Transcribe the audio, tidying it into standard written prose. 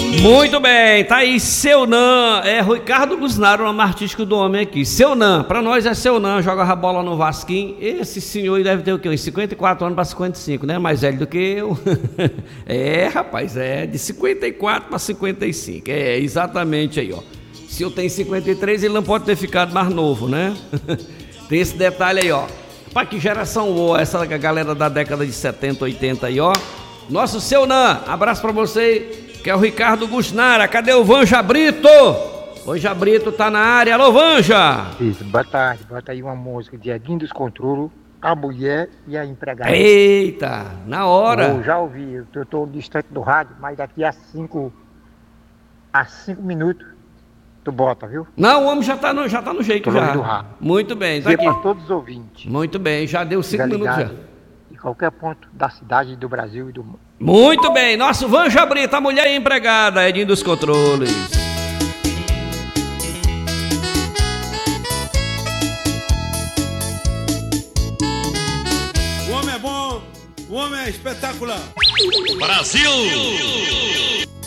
Muito bem, tá aí Seu Nan, Ricardo Gusnaro, o nome artístico do homem aqui. Seu Nan, pra nós é Seu Nan, joga a bola no Vasquinho. Esse senhor aí deve ter o quê? Uns 54 anos pra 55, né? Mais velho do que eu. Rapaz, de 54 pra 55. Exatamente aí, ó. Se eu tenho 53, ele não pode ter ficado mais novo, né? Tem esse detalhe aí, ó. Pra que geração boa, essa galera da década de 70, 80 aí, ó. Nosso Seu Nan, abraço pra você, que é o Ricardo Gusnara. Cadê o Vanja Brito? Vanja Brito tá na área. Alô, Vanja! Isso, boa tarde. Bota aí uma música de Edinho dos Controlos, a mulher e a empregada. Eita, na hora. Eu já ouvi, eu tô distante do rádio, mas daqui a 5 minutos tu bota, viu? Não, o homem já tá no jeito já. Do rádio. Muito bem, tá aqui. Para todos os ouvintes. Muito bem, já deu 5 minutos já. Em qualquer ponto da cidade, do Brasil e do mundo. Muito bem, nosso Vanja Brito, a mulher empregada, Edinho dos Controles. O homem é bom, o homem é espetacular. Brasil!